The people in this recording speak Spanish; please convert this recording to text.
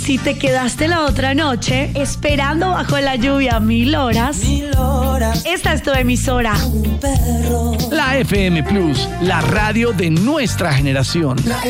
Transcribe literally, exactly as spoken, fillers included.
Si te quedaste la otra noche esperando bajo la lluvia mil horas, Mil horas. esta es tu emisora. Un perro. La F M Plus, la radio de nuestra generación. La